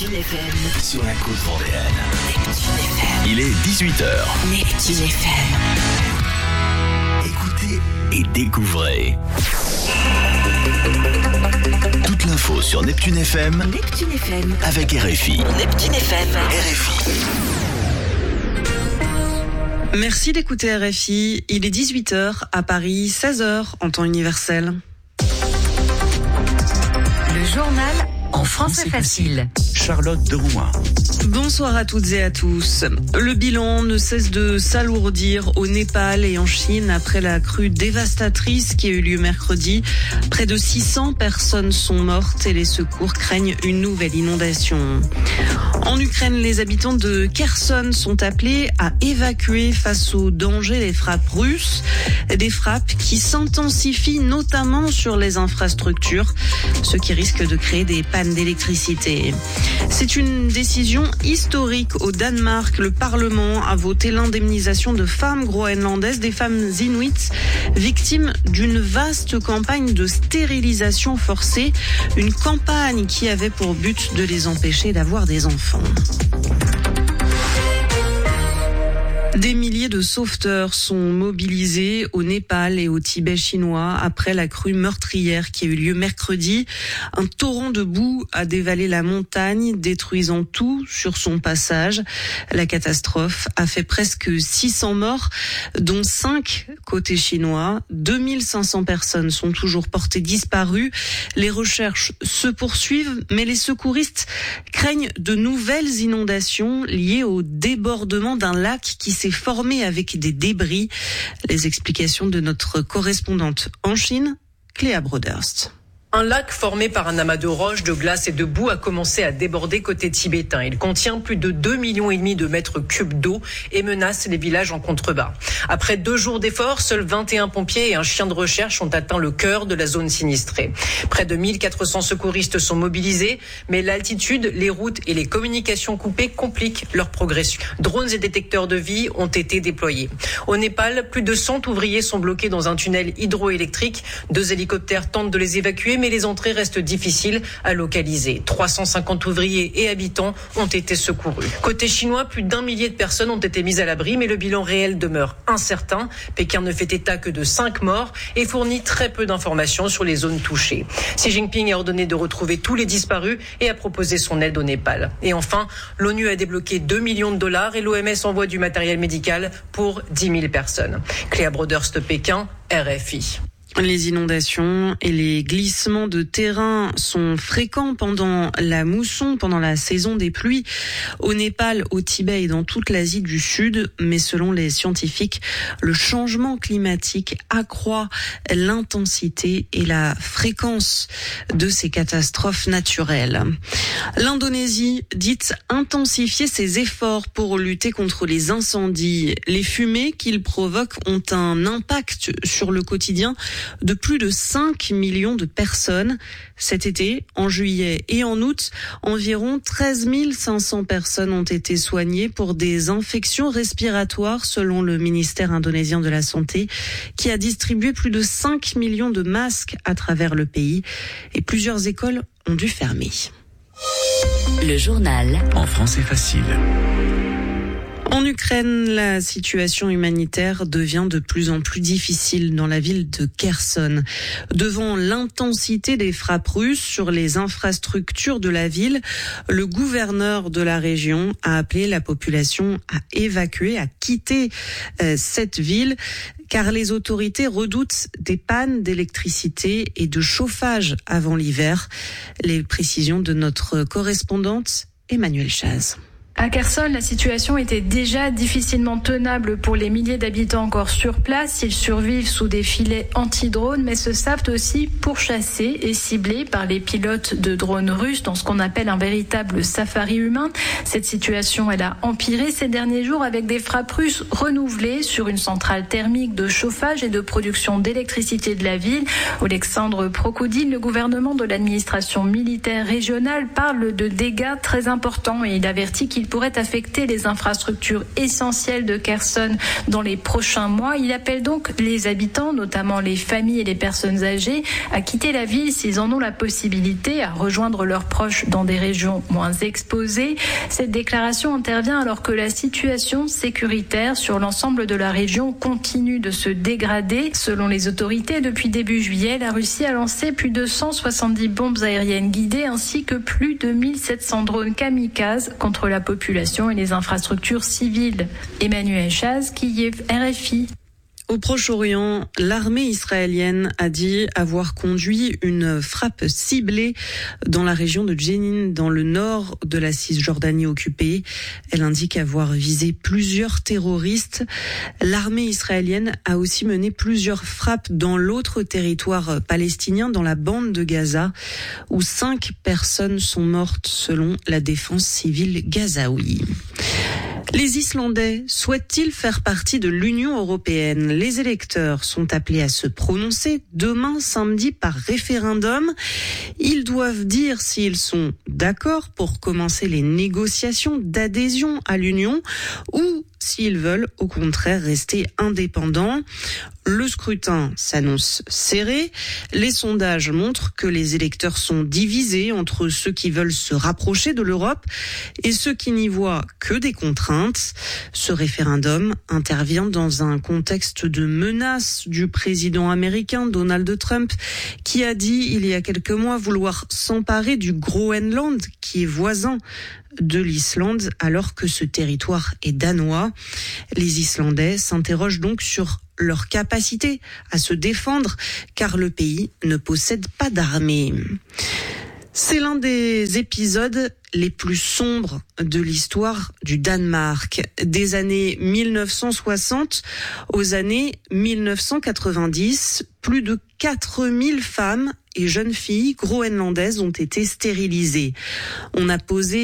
Neptune FM. Sur la côte vendéenne. Neptune FM. Il est 18h. Neptune FM. Écoutez et découvrez. Toute l'info sur Neptune FM. Neptune FM. Avec RFI. Neptune FM. RFI. Merci d'écouter RFI. Il est 18h à Paris, 16h en temps universel. Le journal en français facile. Charlotte Derouin. Bonsoir à toutes et à tous. Le bilan ne cesse de s'alourdir au Népal et en Chine après la crue dévastatrice qui a eu lieu mercredi. Près de 600 personnes sont mortes et les secours craignent une nouvelle inondation. En Ukraine, les habitants de Kherson sont appelés à évacuer face au danger des frappes russes. Des frappes qui s'intensifient notamment sur les infrastructures, ce qui risque de créer des pannes d'électricité. C'est une décision historique au Danemark. Le Parlement a voté l'indemnisation de femmes groenlandaises, des femmes inuites, victimes d'une vaste campagne de stérilisation forcée. Une campagne qui avait pour but de les empêcher d'avoir des enfants. Des milliers de sauveteurs sont mobilisés au Népal et au Tibet chinois après la crue meurtrière qui a eu lieu mercredi. Un torrent de boue a dévalé la montagne, détruisant tout sur son passage. La catastrophe a fait presque 600 morts, dont 5 côté chinois. 2500 personnes sont toujours portées disparues. Les recherches se poursuivent, mais les secouristes craignent de nouvelles inondations liées au débordement d'un lac qui s'est formé avec des débris. Les explications de notre correspondante en Chine, Cléa Broderst. Un lac formé par un amas de roches, de glace et de boue a commencé à déborder côté tibétain. Il contient plus de 2,5 millions de mètres cubes d'eau et menace les villages en contrebas. Après 2 jours d'efforts, seuls 21 pompiers et un chien de recherche ont atteint le cœur de la zone sinistrée. Près de 1400 secouristes sont mobilisés, mais l'altitude, les routes et les communications coupées compliquent leur progression. Drones et détecteurs de vie ont été déployés. Au Népal, plus de 100 ouvriers sont bloqués dans un tunnel hydroélectrique. 2 hélicoptères tentent de les évacuer, mais les entrées restent difficiles à localiser. 350 ouvriers et habitants ont été secourus. Côté chinois, plus d'1 millier de personnes ont été mises à l'abri, mais le bilan réel demeure incertain. Pékin ne fait état que de 5 morts et fournit très peu d'informations sur les zones touchées. Xi Jinping a ordonné de retrouver tous les disparus et a proposé son aide au Népal. Et enfin, l'ONU a débloqué 2 millions de dollars et l'OMS envoie du matériel médical pour 10 000 personnes. Cléa Broderst, Pékin, RFI. Les inondations et les glissements de terrain sont fréquents pendant la mousson, pendant la saison des pluies, au Népal, au Tibet et dans toute l'Asie du Sud. Mais selon les scientifiques, le changement climatique accroît l'intensité et la fréquence de ces catastrophes naturelles. L'Indonésie dit intensifier ses efforts pour lutter contre les incendies. Les fumées qu'ils provoquent ont un impact sur le quotidien de plus de 5 millions de personnes. Cet été, en juillet et en août, environ 13 500 personnes ont été soignées pour des infections respiratoires selon le ministère indonésien de la Santé, qui a distribué plus de 5 millions de masques à travers le pays et plusieurs écoles ont dû fermer. Le journal En français facile. En Ukraine, la situation humanitaire devient de plus en plus difficile dans la ville de Kherson. Devant l'intensité des frappes russes sur les infrastructures de la ville, le gouverneur de la région a appelé la population à évacuer, à quitter cette ville, car les autorités redoutent des pannes d'électricité et de chauffage avant l'hiver. Les précisions de notre correspondante Emmanuelle Chaz. À Kherson, la situation était déjà difficilement tenable pour les milliers d'habitants encore sur place. Ils survivent sous des filets anti-drones, mais se savent aussi pourchassés et ciblés par les pilotes de drones russes dans ce qu'on appelle un véritable safari humain. Cette situation, elle a empiré ces derniers jours avec des frappes russes renouvelées sur une centrale thermique de chauffage et de production d'électricité de la ville. Alexandre Prokoudine, le gouvernement de l'administration militaire régionale, parle de dégâts très importants et il avertit qu'il pourrait affecter les infrastructures essentielles de Kherson dans les prochains mois. Il appelle donc les habitants, notamment les familles et les personnes âgées, à quitter la ville s'ils en ont la possibilité, à rejoindre leurs proches dans des régions moins exposées. Cette déclaration intervient alors que la situation sécuritaire sur l'ensemble de la région continue de se dégrader. Selon les autorités, depuis début juillet, la Russie a lancé plus de 170 bombes aériennes guidées ainsi que plus de 1700 drones kamikazes contre la population et les infrastructures civiles. Emmanuel Chaz, Kiev, RFI. Au Proche-Orient, l'armée israélienne a dit avoir conduit une frappe ciblée dans la région de Jenin, dans le nord de la Cisjordanie occupée. Elle indique avoir visé plusieurs terroristes. L'armée israélienne a aussi mené plusieurs frappes dans l'autre territoire palestinien, dans la bande de Gaza, où 5 personnes sont mortes selon la défense civile gazaoui. Les Islandais souhaitent-ils faire partie de l'Union européenne ? Les électeurs sont appelés à se prononcer demain samedi par référendum. Ils doivent dire s'ils sont d'accord pour commencer les négociations d'adhésion à l'Union ou s'ils veulent au contraire rester indépendants. Le scrutin s'annonce serré. Les sondages montrent que les électeurs sont divisés entre ceux qui veulent se rapprocher de l'Europe et ceux qui n'y voient que des contraintes. Ce référendum intervient dans un contexte de menace du président américain Donald Trump, qui a dit il y a quelques mois vouloir s'emparer du Groenland, qui est voisin de l'Islande, alors que ce territoire est danois. Les Islandais s'interrogent donc sur leur capacité à se défendre, car le pays ne possède pas d'armée. C'est l'un des épisodes les plus sombres de l'histoire du Danemark. Des années 1960 aux années 1990, plus de 4000 femmes et jeunes filles groenlandaises ont été stérilisées. On a posé